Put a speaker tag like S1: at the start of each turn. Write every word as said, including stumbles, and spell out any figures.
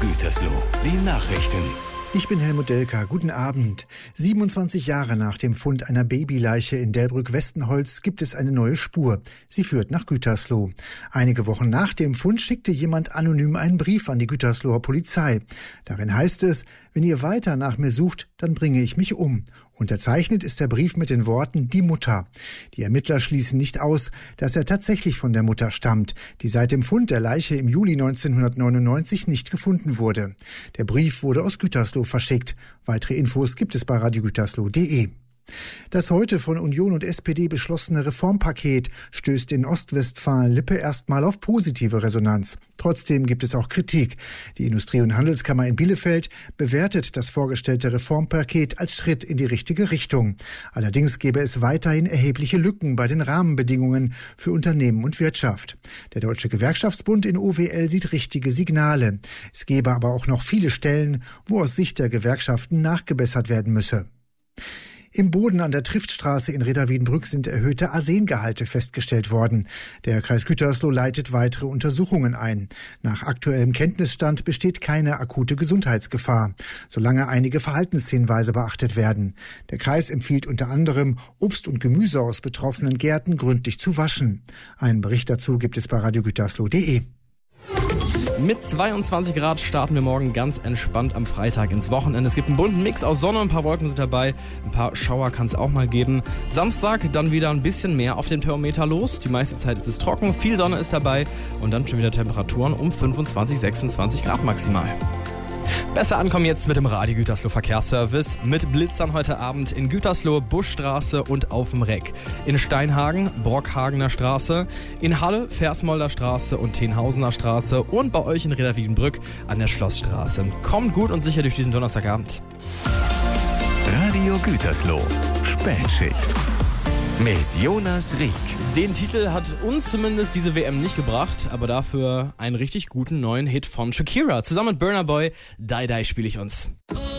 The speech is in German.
S1: Gütersloh, die Nachrichten.
S2: Ich bin Helmut Delka. Guten Abend. siebenundzwanzig Jahre nach dem Fund einer Babyleiche in Delbrück-Westenholz gibt es eine neue Spur. Sie führt nach Gütersloh. Einige Wochen nach dem Fund schickte jemand anonym einen Brief an die Gütersloher Polizei. Darin heißt es: Wenn ihr weiter nach mir sucht, dann bringe ich mich um. Unterzeichnet ist der Brief mit den Worten „Die Mutter". Die Ermittler schließen nicht aus, dass er tatsächlich von der Mutter stammt, die seit dem Fund der Leiche im Juli neunzehnhundertneunundneunzig nicht gefunden wurde. Der Brief wurde aus Gütersloh verschickt. Weitere Infos gibt es bei radiogütersloh punkt de. Das heute von Union und S P D beschlossene Reformpaket stößt in Ostwestfalen-Lippe erstmal auf positive Resonanz. Trotzdem gibt es auch Kritik. Die Industrie- und Handelskammer in Bielefeld bewertet das vorgestellte Reformpaket als Schritt in die richtige Richtung. Allerdings gäbe es weiterhin erhebliche Lücken bei den Rahmenbedingungen für Unternehmen und Wirtschaft. Der Deutsche Gewerkschaftsbund in O W L sieht richtige Signale. Es gäbe aber auch noch viele Stellen, wo aus Sicht der Gewerkschaften nachgebessert werden müsse. Im Boden an der Triftstraße in Reda-Wiedenbrück sind erhöhte Arsengehalte festgestellt worden. Der Kreis Gütersloh leitet weitere Untersuchungen ein. Nach aktuellem Kenntnisstand besteht keine akute Gesundheitsgefahr, solange einige Verhaltenshinweise beachtet werden. Der Kreis empfiehlt unter anderem, Obst und Gemüse aus betroffenen Gärten gründlich zu waschen. Einen Bericht dazu gibt es bei radiogütersloh punkt de.
S3: Mit zweiundzwanzig Grad starten wir morgen ganz entspannt am Freitag ins Wochenende. Es gibt einen bunten Mix aus Sonne, ein paar Wolken sind dabei, ein paar Schauer kann es auch mal geben. Samstag dann wieder ein bisschen mehr auf dem Thermometer los. Die meiste Zeit ist es trocken, viel Sonne ist dabei und dann schon wieder Temperaturen um fünfundzwanzig, sechsundzwanzig Grad maximal. Besser ankommen jetzt mit dem Radio Gütersloh Verkehrsservice mit Blitzern heute Abend in Gütersloh, Buschstraße und auf dem Reck. In Steinhagen, Brockhagener Straße, in Halle, Versmolder Straße und Tenhausener Straße und bei euch in Reda-Wiedenbrück an der Schlossstraße. Kommt gut und sicher durch diesen Donnerstagabend.
S1: Radio Gütersloh, Spätschicht mit Jonas Rieck.
S3: Den Titel hat uns zumindest diese W M nicht gebracht, aber dafür einen richtig guten neuen Hit von Shakira. Zusammen mit Burna Boy, Die Die spiele ich uns.